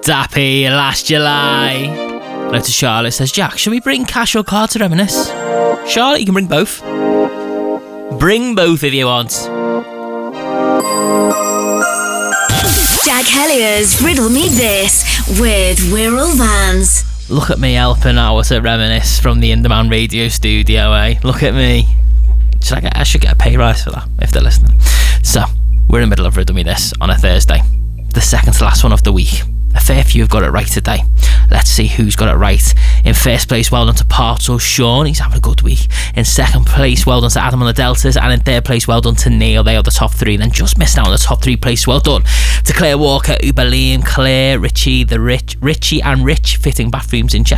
Dappy, last July. Now to Charlotte says, Jack, should we bring cash or card to reminisce? Charlotte, you can bring both. Bring both if you want. Jack Hellier's Riddle Me This with Wirral Vans. Look at me helping out to reminisce from the Inderman radio studio, eh? Look at me. I should get a pay rise for that, if they're listening. So, we're in the middle of Riddle Me This on a Thursday. The second to last one of the week. A fair few have got it right today. Let's see who's got it right. In first place, well done to Parto Sean. He's having a good week. In second place, well done to Adam on the Deltas. And in third place, well done to Neil. They are the top three. Then just missed out on the top three places. Well done to Claire Walker, Uber Liam, Claire, Richie, Richie and Rich fitting bathrooms in Chester.